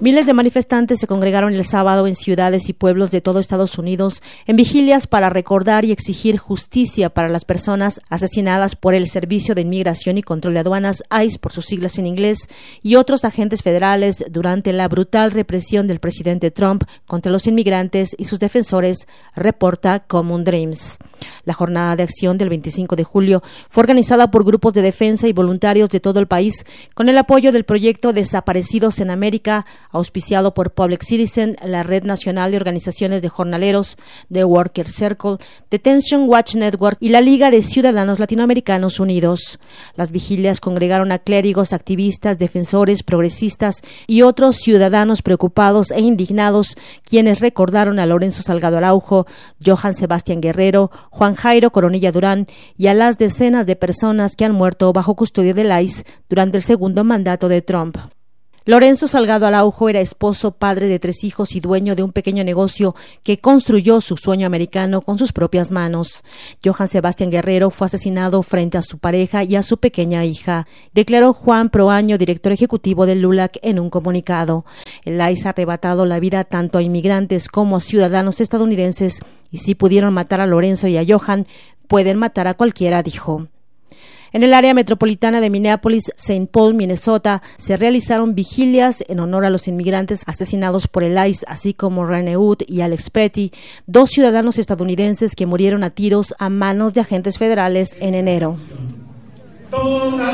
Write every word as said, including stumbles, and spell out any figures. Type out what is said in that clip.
Miles de manifestantes se congregaron el sábado en ciudades y pueblos de todo Estados Unidos en vigilias para recordar y exigir justicia para las personas asesinadas por el Servicio de Inmigración y Control de Aduanas, I C E por sus siglas en inglés, y otros agentes federales durante la brutal represión del presidente Trump contra los inmigrantes y sus defensores, reporta Common Dreams. La jornada de acción del veinticinco de julio fue organizada por grupos de defensa y voluntarios de todo el país con el apoyo del proyecto Desaparecidos en América, auspiciado por Public Citizen, la Red Nacional de Organizaciones de Jornaleros, The Worker Circle, Detention Watch Network y la Liga de Ciudadanos Latinoamericanos Unidos. Las vigilias congregaron a clérigos, activistas, defensores, progresistas y otros ciudadanos preocupados e indignados, quienes recordaron a Lorenzo Salgado Araujo, Johann Sebastián Guerrero, Juan Jairo Coronilla Durán y a las decenas de personas que han muerto bajo custodia del I C E durante el segundo mandato de Trump. Lorenzo Salgado Araujo era esposo, padre de tres hijos y dueño de un pequeño negocio que construyó su sueño americano con sus propias manos. Johann Sebastián Guerrero fue asesinado frente a su pareja y a su pequeña hija, declaró Juan Proaño, director ejecutivo del L U L A C, en un comunicado. El I C E ha arrebatado la vida tanto a inmigrantes como a ciudadanos estadounidenses, y si pudieron matar a Lorenzo y a Johann, pueden matar a cualquiera, dijo. En el área metropolitana de Minneapolis-Saint Paul, Minnesota, se realizaron vigilias en honor a los inmigrantes asesinados por el I C E, así como Rene Wood y Alex Petty, dos ciudadanos estadounidenses que murieron a tiros a manos de agentes federales en enero.